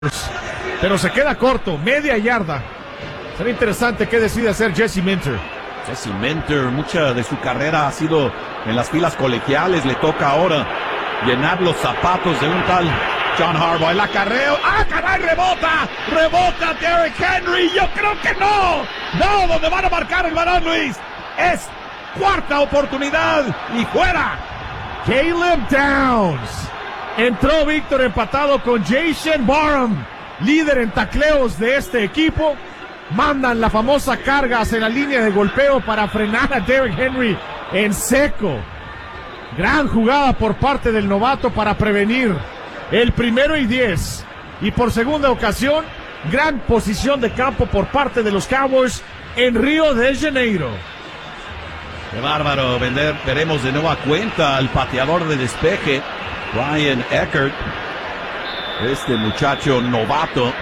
pero se queda corto, media yarda. Será interesante qué decide hacer Jesse Minter. Jesse Minter, mucha de su carrera ha sido en las filas colegiales. Le toca ahora llenar los zapatos de un tal John Harbaugh. El acarreo. ¡Ah, caray! ¡Rebota Derrick Henry! Yo creo que no. No, donde van a marcar el balón, Luis. Es cuarta oportunidad y fuera. Caleb Downs. Entró Víctor empatado con Jason Barham, líder en tacleos de este equipo. Mandan la famosa carga hacia la línea de golpeo para frenar a Derrick Henry en seco. Gran jugada por parte del novato para prevenir el 1st y 10. Y por segunda ocasión, gran posición de campo por parte de los Cowboys en Río de Janeiro. Qué bárbaro, veremos de nueva cuenta al pateador de despeje, Ryan Eckert. Este muchacho novato.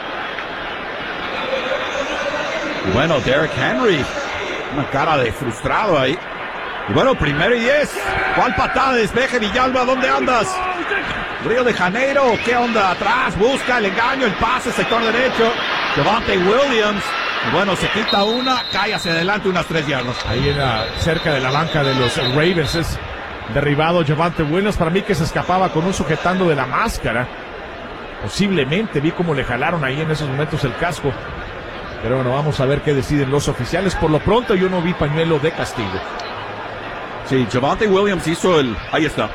Y bueno, Derrick Henry, una cara de frustrado ahí. Y bueno, 1st y 10. ¿Cuál patada de despeje, Villalba? ¿Dónde andas? Río de Janeiro, ¿qué onda? Atrás, busca el engaño, el pase, sector derecho. Javonte Williams. Y bueno, se quita una, cae hacia adelante unas 3 yardas. Ahí cerca de la banca de los Ravens es derribado Javonte Williams. Para mí que se escapaba con un sujetando de la máscara. Posiblemente, vi cómo le jalaron ahí en esos momentos el casco. Pero bueno, vamos a ver qué deciden los oficiales. Por lo pronto yo no vi pañuelo de castigo. Sí, Javonte Williams hizo ahí está.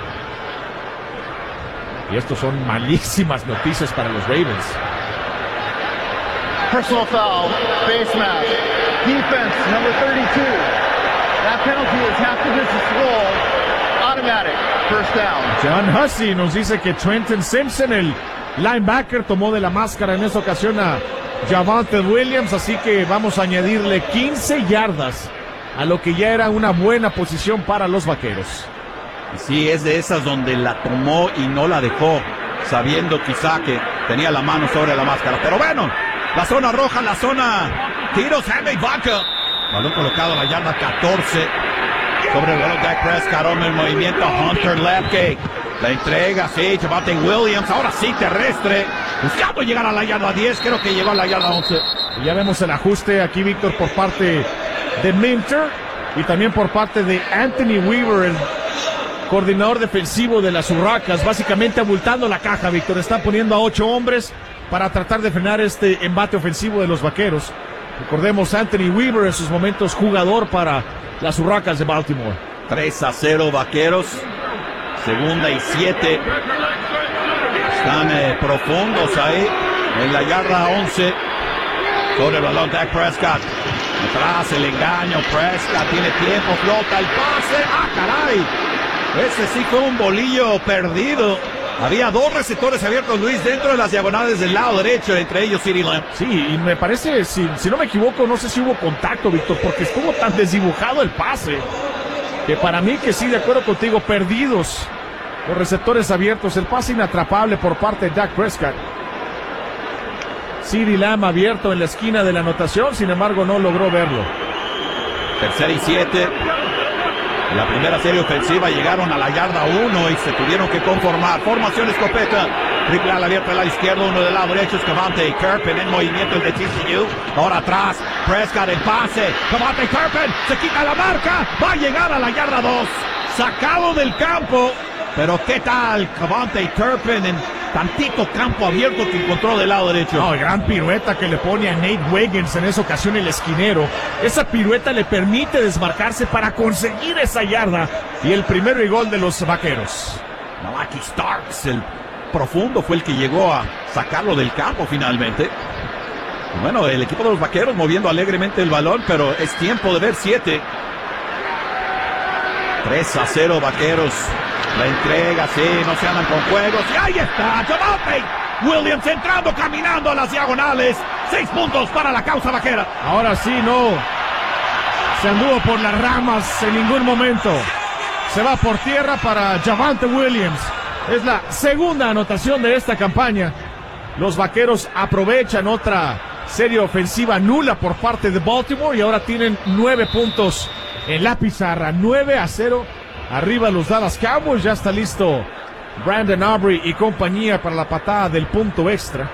Y estos son malísimas noticias para los Ravens. Personal foul, face mask, defense, number 32. That penalty is half the distance wall, automatic, first down. John Hussey nos dice que Trenton Simpson, el linebacker, tomó de la máscara en esta ocasión a Javonte Williams, así que vamos a añadirle 15 yardas a lo que ya era una buena posición para los Vaqueros. Sí, es de esas donde la tomó y no la dejó, sabiendo quizá que tenía la mano sobre la máscara. Pero bueno, la zona roja, la zona tiros, Henry Vaca. Balón colocado a la yarda 14. Sobre el balón Dak Prescott, en el movimiento Hunter Lepke. La entrega, sí, Javonte Williams, ahora sí terrestre. Buscando llegar a la yarda 10, creo que llegó a la yarda 11. Y ya vemos el ajuste aquí, Víctor, por parte de Minter y también por parte de Anthony Weaver, el coordinador defensivo de las Urracas, básicamente abultando la caja, Víctor. Está poniendo a 8 hombres para tratar de frenar este embate ofensivo de los Vaqueros. Recordemos, Anthony Weaver en sus momentos jugador para las Urracas de Baltimore. 3-0 Vaqueros. 2nd y 7. Están profundos ahí en la yarda 11. Sobre el balón Dak Prescott. Atrás el engaño. Prescott tiene tiempo. Flota el pase. ¡Ah, caray! Ese sí fue un bolillo perdido. Había 2 receptores abiertos, Luis, dentro de las diagonales del lado derecho, entre ellos CeeDee Lamb. Sí, y me parece, si no me equivoco, no sé si hubo contacto, Víctor, porque estuvo tan desdibujado el pase, que para mí que sí, de acuerdo contigo, perdidos los receptores abiertos, el pase inatrapable por parte de Dak Prescott. CeeDee Lamb abierto en la esquina de la anotación, sin embargo no logró verlo. 3rd y 7. En la primera serie ofensiva llegaron a la yarda 1 y se tuvieron que conformar. Formación escopeta. Triple ala abierta al lado izquierdo, uno del lado derecho es Javonte Turpin en movimiento el de TCU. Ahora atrás, Prescott el pase. Javonte Turpin se quita la marca. Va a llegar a la yarda 2. Sacado del campo. Pero qué tal Javonte Turpin en tantito campo abierto que encontró del lado derecho. No, gran pirueta que le pone a Nate Wiggins en esa ocasión el esquinero. Esa pirueta le permite desmarcarse para conseguir esa yarda. Y el primero y gol de los Vaqueros. Malaki Starks, el profundo, fue el que llegó a sacarlo del campo finalmente. Y bueno, el equipo de los Vaqueros moviendo alegremente el balón, pero es tiempo de ver 7. 3-0 Vaqueros. La entrega, sí, no se andan con juegos. Y ahí está, Javonte Williams entrando, caminando a las diagonales. 6 puntos para la causa vaquera. Ahora sí, no se anduvo por las ramas en ningún momento. Se va por tierra para Javonte Williams. Es la segunda anotación de esta campaña. Los Vaqueros aprovechan otra serie ofensiva nula por parte de Baltimore y ahora tienen 9 puntos en la pizarra. 9-0. Arriba los Dallas Cowboys, ya está listo Brandon Aubrey y compañía para la patada del punto extra.